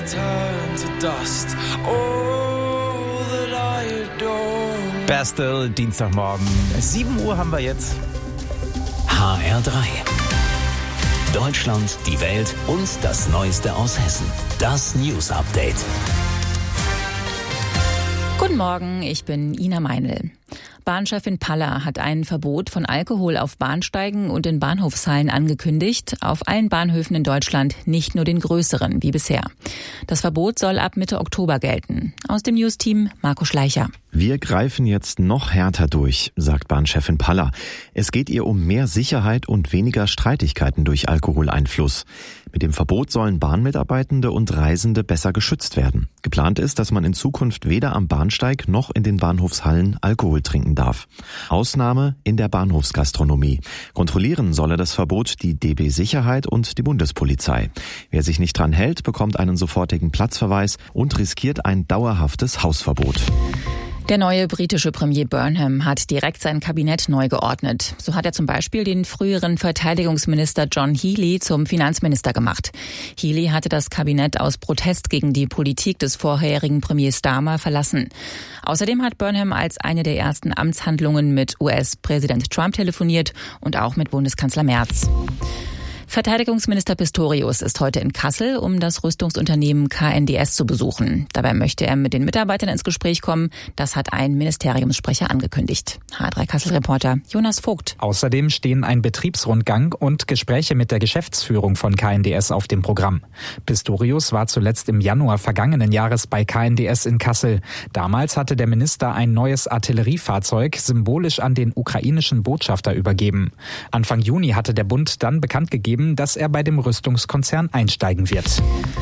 turn to dust. All that I adore. Bastille, Dienstagmorgen. 7 Uhr haben wir jetzt. HR3. Deutschland, die Welt und das Neueste aus Hessen. Das News Update. Guten Morgen, ich bin Ina Meinl. Bahnchefin Palla hat ein Verbot von Alkohol auf Bahnsteigen und in Bahnhofshallen angekündigt, auf allen Bahnhöfen in Deutschland, nicht nur den größeren wie bisher. Das Verbot soll ab Mitte Oktober gelten. Aus dem News-Team Marco Schleicher. Wir greifen jetzt noch härter durch, sagt Bahnchefin Palla. Es geht ihr um mehr Sicherheit und weniger Streitigkeiten durch Alkoholeinfluss. Mit dem Verbot sollen Bahnmitarbeitende und Reisende besser geschützt werden. Geplant ist, dass man in Zukunft weder am Bahnsteig noch in den Bahnhofshallen Alkohol trinken darf. Ausnahme in der Bahnhofsgastronomie. Kontrollieren solle das Verbot die DB Sicherheit und die Bundespolizei. Wer sich nicht dran hält, bekommt einen sofortigen Platzverweis und riskiert ein dauerhaftes Hausverbot. Der neue britische Premier Burnham hat direkt sein Kabinett neu geordnet. So hat er zum Beispiel den früheren Verteidigungsminister John Healey zum Finanzminister gemacht. Healey hatte das Kabinett aus Protest gegen die Politik des vorherigen Premiers Starmer verlassen. Außerdem hat Burnham als eine der ersten Amtshandlungen mit US-Präsident Trump telefoniert und auch mit Bundeskanzler Merz. Verteidigungsminister Pistorius ist heute in Kassel, um das Rüstungsunternehmen KNDS zu besuchen. Dabei möchte er mit den Mitarbeitern ins Gespräch kommen. Das hat ein Ministeriumssprecher angekündigt. HR3 Kassel-Reporter Jonas Vogt. Außerdem stehen ein Betriebsrundgang und Gespräche mit der Geschäftsführung von KNDS auf dem Programm. Pistorius war zuletzt im Januar vergangenen Jahres bei KNDS in Kassel. Damals hatte der Minister ein neues Artilleriefahrzeug symbolisch an den ukrainischen Botschafter übergeben. Anfang Juni hatte der Bund dann bekannt gegeben, dass er bei dem Rüstungskonzern einsteigen wird.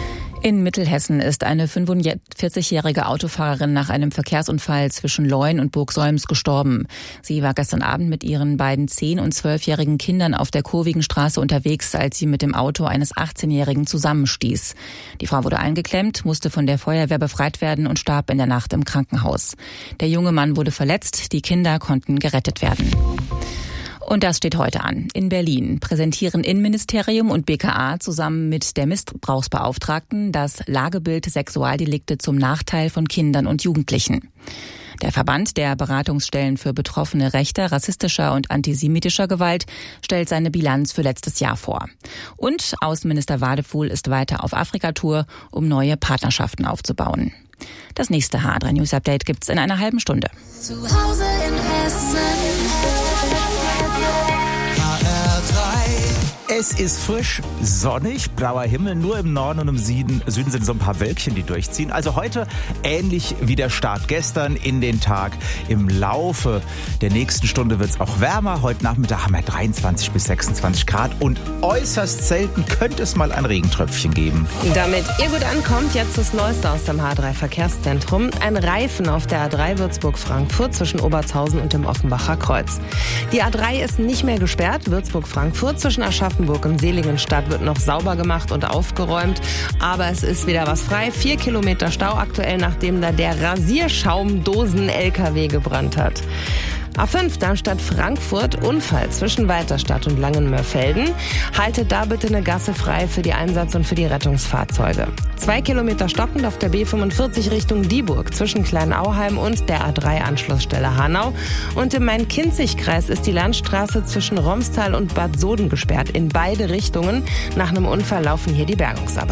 In Mittelhessen ist eine 45-jährige Autofahrerin nach einem Verkehrsunfall zwischen Leun und Burgsolms gestorben. Sie war gestern Abend mit ihren beiden 10- und 12-jährigen Kindern auf der kurvigen Straße unterwegs, als sie mit dem Auto eines 18-jährigen zusammenstieß. Die Frau wurde eingeklemmt, musste von der Feuerwehr befreit werden und starb in der Nacht im Krankenhaus. Der junge Mann wurde verletzt, die Kinder konnten gerettet werden. Und das steht heute an. In Berlin präsentieren Innenministerium und BKA zusammen mit der Missbrauchsbeauftragten das Lagebild Sexualdelikte zum Nachteil von Kindern und Jugendlichen. Der Verband der Beratungsstellen für Betroffene rechter, rassistischer und antisemitischer Gewalt stellt seine Bilanz für letztes Jahr vor. Und Außenminister Wadefuhl ist weiter auf Afrika-Tour, um neue Partnerschaften aufzubauen. Das nächste HR3 News Update gibt's in einer halben Stunde. Zu Hause in Hessen. Es ist frisch, sonnig, blauer Himmel, nur im Norden und im Süden sind so ein paar Wölkchen, die durchziehen. Also heute ähnlich wie der Start gestern in den Tag. Im Laufe der nächsten Stunde wird es auch wärmer. Heute Nachmittag haben wir 23 bis 26 Grad und äußerst selten könnte es mal ein Regentröpfchen geben. Damit ihr gut ankommt, jetzt das Neueste aus dem H3 Verkehrszentrum. Ein Reifen auf der A3 Würzburg-Frankfurt zwischen Obertshausen und dem Offenbacher Kreuz. Die A3 ist nicht mehr gesperrt. Würzburg-Frankfurt zwischen Aschaffenburg und Seligenstadt wird noch sauber gemacht und aufgeräumt. Aber es ist wieder was frei. 4 Kilometer Stau aktuell, nachdem da der Rasierschaumdosen-LKW gebrannt hat. A5 Darmstadt-Frankfurt, Unfall zwischen Weiterstadt und Langenmörfelden. Haltet da bitte eine Gasse frei für die Einsatz- und für die Rettungsfahrzeuge. 2 Kilometer stockend auf der B45 Richtung Dieburg zwischen Kleinauheim und der A3-Anschlussstelle Hanau. Und im Main-Kinzig-Kreis ist die Landstraße zwischen Romstal und Bad Soden gesperrt in beide Richtungen. Nach einem Unfall laufen hier die Bergungsarbeiten.